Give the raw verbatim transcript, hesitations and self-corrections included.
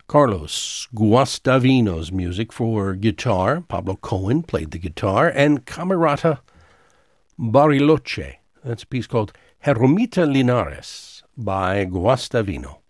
Carlos Guastavino's music for guitar. Pablo Cohen played the guitar, and Camerata Bariloche. That's a piece called Jeromita Linares by Guastavino.